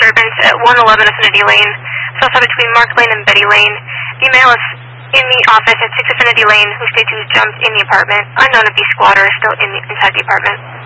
disturbance at 111 Affinity Lane. It's also between Mark Lane and Betty Lane. The male is in the office at 6 Affinity Lane who states he was jumped in the apartment. Unknown if the squatter is still inside the apartment.